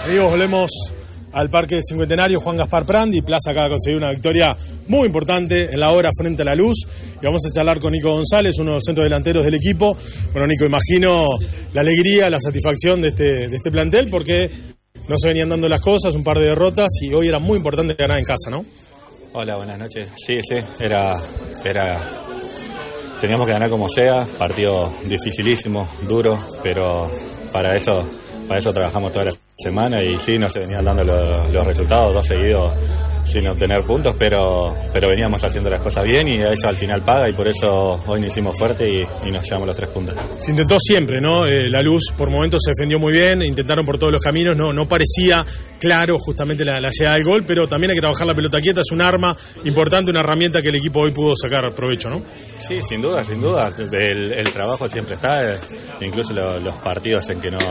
Amigos, volvemos al Parque Cincuentenario Juan Gaspar Prandi. Plaza acaba de conseguir una victoria muy importante en la hora frente a La Luz. Y vamos a charlar con Nico González, uno de los centros delanteros del equipo. Bueno, Nico, imagino la alegría, la satisfacción de este plantel, porque no se venían dando las cosas, un par de derrotas, y hoy era muy importante ganar en casa, ¿no? Hola, buenas noches. Sí, era teníamos que ganar como sea, partido dificilísimo, duro, pero para eso trabajamos toda la semana y sí, no se venían dando los resultados, 2 seguidos sin obtener puntos, pero veníamos haciendo las cosas bien y eso al final paga, y por eso hoy nos hicimos fuerte y nos llevamos los 3 puntos. Se intentó siempre, ¿no? La Luz por momentos se defendió muy bien, intentaron por todos los caminos, no parecía claro justamente la llegada del gol, pero también hay que trabajar la pelota quieta, es un arma importante, una herramienta que el equipo hoy pudo sacar provecho, ¿no? Sí, sin duda, el trabajo siempre está, incluso los partidos en que no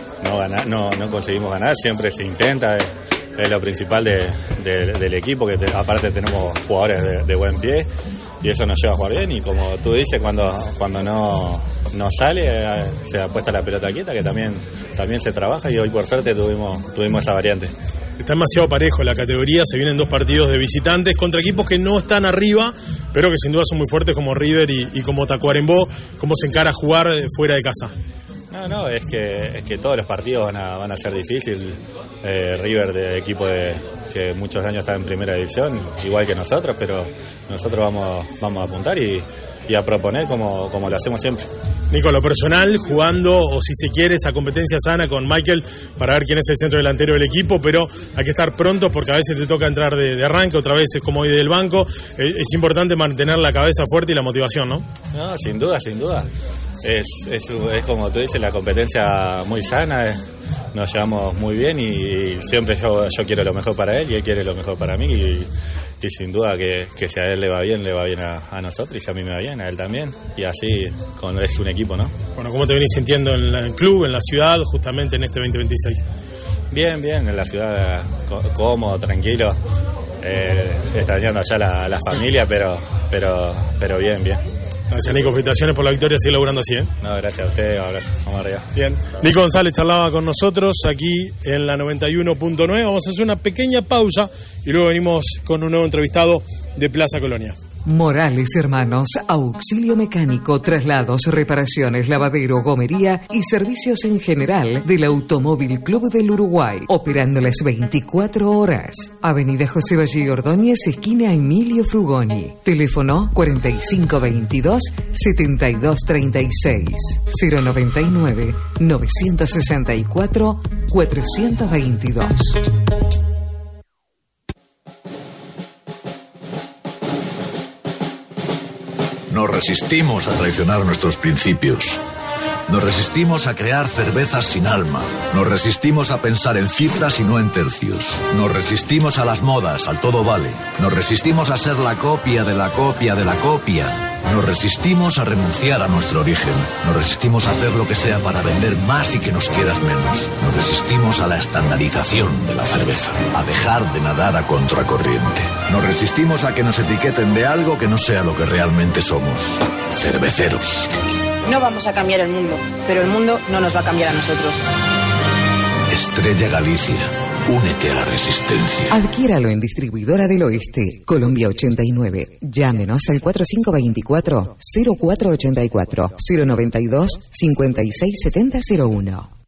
conseguimos ganar, siempre se intenta, es lo principal del equipo, que aparte tenemos jugadores de buen pie y eso nos lleva a jugar bien, y como tú dices, cuando no sale, se apuesta la pelota quieta, que también se trabaja, y hoy por suerte tuvimos esa variante. Está demasiado parejo la categoría, se vienen 2 partidos de visitantes contra equipos que no están arriba, pero que sin duda son muy fuertes, como River y como Tacuarembó. ¿Cómo se encara a jugar fuera de casa? No, es que todos los partidos van a ser difíciles. River, de equipo que muchos años está en primera división, igual que nosotros, pero nosotros vamos a apuntar y a proponer como lo hacemos siempre. Nico, lo personal, jugando, o si se quiere, esa competencia sana con Michael para ver quién es el centro delantero del equipo, pero hay que estar pronto porque a veces te toca entrar de arranque, otra vez es como hoy del banco. Es importante mantener la cabeza fuerte y la motivación, ¿no? No, sin duda. Es como tú dices, la competencia muy sana, nos llevamos muy bien y siempre yo quiero lo mejor para él y él quiere lo mejor para mí, y sin duda que si a él le va bien a nosotros, y si a mí me va bien, a él también, y así es un equipo, ¿no? Bueno, ¿cómo te venís sintiendo en el club, en la ciudad, justamente en este 2026? Bien, en la ciudad, cómodo, tranquilo, extrañando allá la familia, pero bien. Gracias, Nico, felicitaciones por la victoria, sigue laburando así, ¿eh? No, gracias a usted, abrazo, vamos arriba. Bien, Nico González charlaba con nosotros aquí en la 91.9, vamos a hacer una pequeña pausa y luego venimos con un nuevo entrevistado de Plaza Colonia. Morales Hermanos, auxilio mecánico, traslados, reparaciones, lavadero, gomería y servicios en general del Automóvil Club del Uruguay, operando las 24 horas. Avenida José Valle Ordóñez, esquina Emilio Frugoni. Teléfono 4522-7236, 099-964-422. Nos resistimos a traicionar nuestros principios. Nos resistimos a crear cervezas sin alma. Nos resistimos a pensar en cifras y no en tercios. Nos resistimos a las modas, al todo vale. Nos resistimos a ser la copia de la copia de la copia. Nos resistimos a renunciar a nuestro origen. Nos resistimos a hacer lo que sea para vender más y que nos quieras menos. Nos resistimos a la estandarización de la cerveza, a dejar de nadar a contracorriente. Nos resistimos a que nos etiqueten de algo que no sea lo que realmente somos: cerveceros. No vamos a cambiar el mundo, pero el mundo no nos va a cambiar a nosotros. Estrella Galicia, únete a la resistencia. Adquiéralo en Distribuidora del Oeste, Colombia 89. Llámenos al 4524-0484, 092-567001.